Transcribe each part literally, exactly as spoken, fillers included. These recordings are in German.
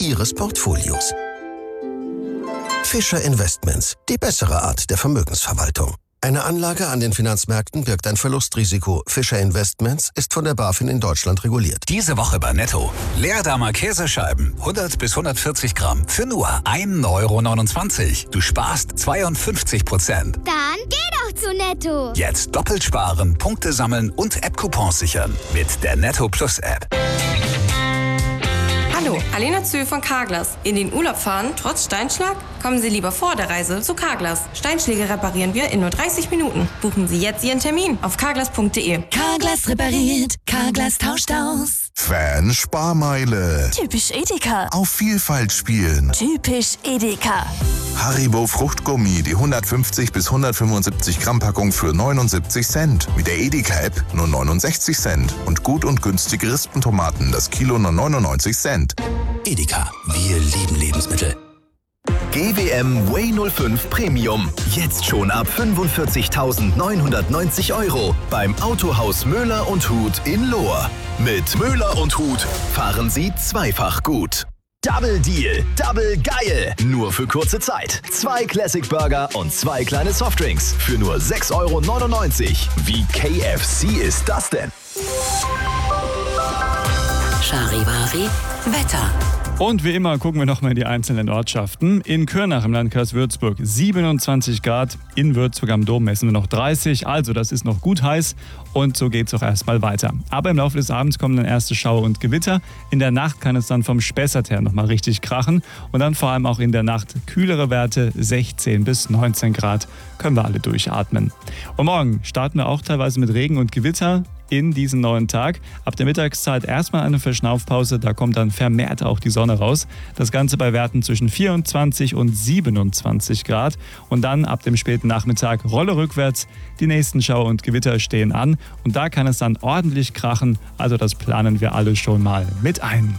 Ihres Portfolios. Fischer Investments, die bessere Art der Vermögensverwaltung. Eine Anlage an den Finanzmärkten birgt ein Verlustrisiko. Fischer Investments ist von der BaFin in Deutschland reguliert. Diese Woche bei Netto. Leerdammer Käsescheiben, hundert bis hundertvierzig Gramm, für nur ein Euro neunundzwanzig. Du sparst zweiundfünfzig Prozent. Dann geh doch zu Netto. Jetzt doppelt sparen, Punkte sammeln und App-Coupons sichern. Mit der Netto Plus App. Hallo, Alena Zö von Carglass. In den Urlaub fahren, trotz Steinschlag? Kommen Sie lieber vor der Reise zu Carglass. Steinschläge reparieren wir in nur dreißig Minuten. Buchen Sie jetzt Ihren Termin auf carglass punkt de. Carglass repariert, Carglass tauscht aus. Fan-Sparmeile. Typisch Edeka. Auf Vielfalt spielen. Typisch Edeka. Haribo Fruchtgummi, die hundertfünfzig bis hundertfünfundsiebzig Gramm Packung für neunundsiebzig Cent. Mit der Edeka-App nur neunundsechzig Cent. Und gut und günstige Rispentomaten, das Kilo nur neunundneunzig Cent. Edeka, wir lieben Lebensmittel. G W M Way null fünf Premium. Jetzt schon ab fünfundvierzigtausendneunhundertneunzig Euro beim Autohaus Möller und Huth in Lohr. Mit Möller und Huth fahren Sie zweifach gut. Double Deal, Double geil. Nur für kurze Zeit. Zwei Classic Burger und zwei kleine Softdrinks für nur sechs Euro neunundneunzig. Wie K F C ist das denn? Charivari Wetter. Und wie immer gucken wir nochmal in die einzelnen Ortschaften. In Kürnach im Landkreis Würzburg siebenundzwanzig Grad, in Würzburg am Dom messen wir noch dreißig, also das ist noch gut heiß und so geht es auch erstmal weiter. Aber im Laufe des Abends kommen dann erste Schauer und Gewitter. In der Nacht kann es dann vom Spessart her nochmal richtig krachen und dann vor allem auch in der Nacht kühlere Werte, sechzehn bis neunzehn Grad, können wir alle durchatmen. Und morgen starten wir auch teilweise mit Regen und Gewitter in diesen neuen Tag. Ab der Mittagszeit erstmal eine Verschnaufpause, da kommt dann vermehrt auch die Sonne raus. Das Ganze bei Werten zwischen vierundzwanzig und siebenundzwanzig Grad. Und dann ab dem späten Nachmittag Rolle rückwärts. Die nächsten Schauer und Gewitter stehen an und da kann es dann ordentlich krachen. Also das planen wir alle schon mal mit ein.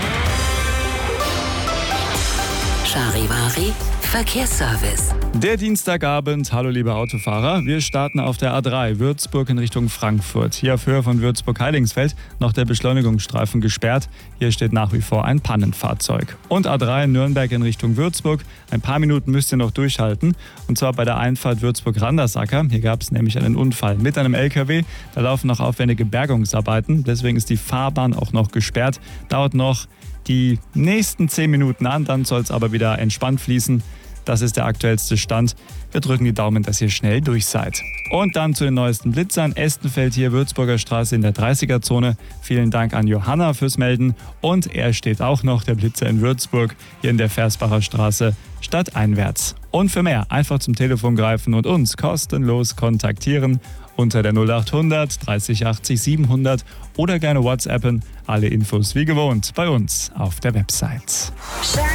Charivari Verkehrsservice. Der Dienstagabend, hallo liebe Autofahrer, wir starten auf der A drei Würzburg in Richtung Frankfurt. Hier auf Höhe von Würzburg-Heilingsfeld noch der Beschleunigungsstreifen gesperrt. Hier steht nach wie vor ein Pannenfahrzeug. Und A drei Nürnberg in Richtung Würzburg. Ein paar Minuten müsst ihr noch durchhalten. Und zwar bei der Einfahrt Würzburg-Randersacker. Hier gab es nämlich einen Unfall mit einem L K W. Da laufen noch aufwendige Bergungsarbeiten. Deswegen ist die Fahrbahn auch noch gesperrt. Dauert noch die nächsten zehn Minuten an, dann soll es aber wieder entspannt fließen. Das ist der aktuellste Stand. Wir drücken die Daumen, dass ihr schnell durch seid. Und dann zu den neuesten Blitzern. Estenfeld hier, Würzburger Straße in der dreißiger-Zone. Vielen Dank an Johanna fürs Melden. Und er steht auch noch, der Blitzer in Würzburg, hier in der Versbacher Straße, stadteinwärts. Und für mehr einfach zum Telefon greifen und uns kostenlos kontaktieren unter der null acht hundert dreißig achtzig siebenhundert oder gerne WhatsAppen. Alle Infos wie gewohnt bei uns auf der Website.